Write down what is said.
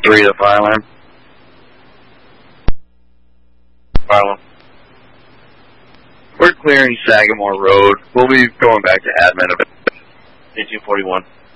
3 to fire line. Fire line. We're clearing Sagamore Road. We'll be going back to admin of it. 241.